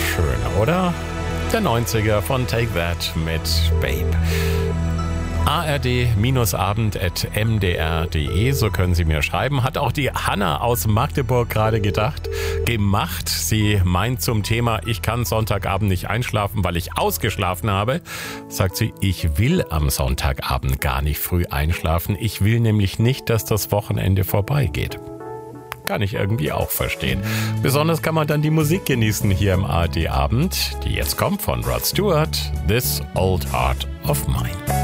schön, oder? Der 90er von Take That mit Babe. ard-abend@mdr.de, so können Sie mir schreiben. Hat auch die Hanna aus Magdeburg gerade gemacht. Sie meint zum Thema, ich kann Sonntagabend nicht einschlafen, weil ich ausgeschlafen habe. Sagt sie, ich will am Sonntagabend gar nicht früh einschlafen. Ich will nämlich nicht, dass das Wochenende vorbeigeht. Kann ich irgendwie auch verstehen. Besonders kann man dann die Musik genießen hier im ARD-Abend, die jetzt kommt von Rod Stewart, This Old Heart of Mine.